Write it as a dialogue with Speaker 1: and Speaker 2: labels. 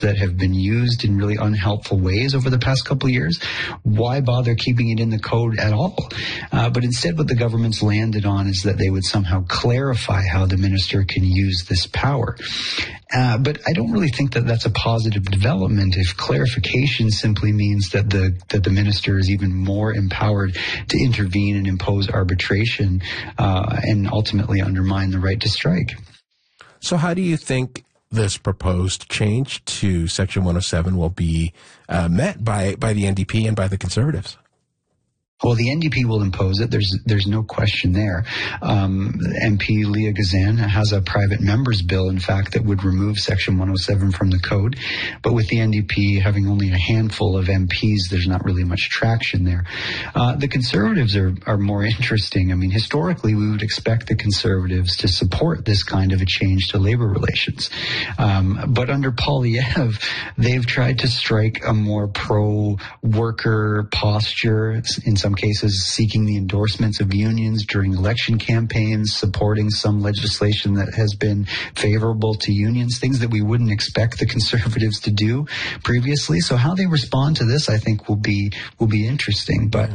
Speaker 1: that have been used in really unhelpful ways over the past couple of years. Why bother keeping it in the code at all? But instead what the government's landed on is that they would somehow clarify how the minister can use this power. But I don't really think that that's a positive development if clarification simply means that the minister is even more empowered to intervene and impose arbitration and ultimately undermine the right to strike.
Speaker 2: So how do you think this proposed change to Section 107 will be met by the NDP and by the Conservatives?
Speaker 1: Well, the NDP will impose it. There's no question there. MP Leah Gazan has a private member's bill, in fact, that would remove Section 107 from the code. But with the NDP having only a handful of MPs, there's not really much traction there. The Conservatives are more interesting. I mean, historically, we would expect the Conservatives to support this kind of a change to labor relations. But under Poilievre, they've tried to strike a more pro-worker posture, in some cases seeking the endorsements of unions during election campaigns, supporting some legislation that has been favorable to unions, things that we wouldn't expect the Conservatives to do previously. So how they respond to this, I think, will be interesting. But